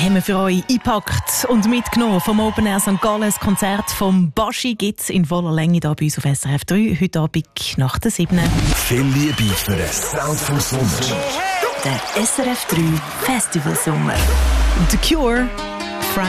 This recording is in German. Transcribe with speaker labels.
Speaker 1: haben wir für euch eingepackt und mitgenommen vom Open Air St. Gallen. Das Konzert vom Baschi gibt es in voller Länge hier bei uns auf SRF 3, heute Abend nach der 7.
Speaker 2: Viel Liebe für den Sound vom Sommer.
Speaker 3: Der SRF 3 Festival Sommer.
Speaker 1: The Cure